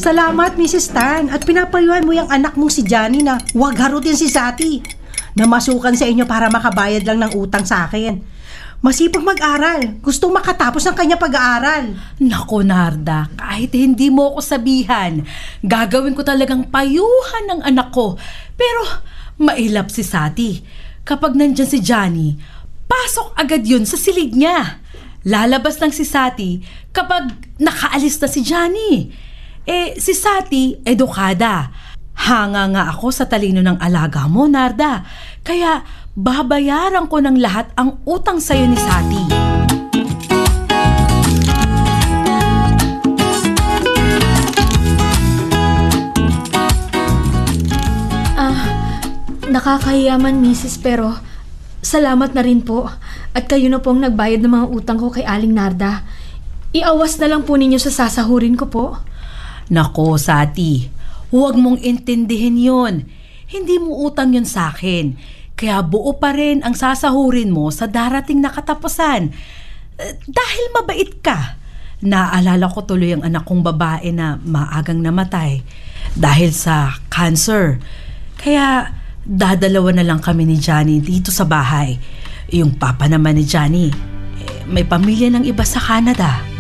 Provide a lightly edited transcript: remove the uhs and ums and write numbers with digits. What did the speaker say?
Salamat, Mrs. Tan. At pinapayuhan mo yung anak mong si Johnny na huwag harutin si Sati. Namasukan sa inyo para makabayad lang ng utang sa akin. Masipag mag-aral. Gustong makatapos ng kanya pag-aaral. Naku, Narda, kahit hindi mo ako sabihan, gagawin ko talagang payuhan ng anak ko. Pero mailap si Sati. Kapag nandyan si Johnny, pasok agad yun sa silid niya. Lalabas lang si Sati kapag nakaalis na si Johnny. Si Sati, edukada. Hanga nga ako sa talino ng alaga mo, Narda. Kaya babayaran ko ng lahat ang utang sa'yo ni Sati. Nakakahiyaman, Mrs. pero salamat na rin po. At kayo na pong nagbayad ng mga utang ko kay Aling Narda. Iawas na lang po ninyo sa sasahurin ko po. Nako, Sati, huwag mong intindihin yun. Hindi mo utang yun sa akin. Kaya buo pa rin ang sasahurin mo sa darating na katapusan. Dahil mabait ka. Naalala ko tuloy ang anak kong babae na maagang namatay dahil sa cancer. Kaya dadalawa na lang kami ni Johnny dito sa bahay. Yung papa naman ni Johnny, may pamilya ng iba sa Canada.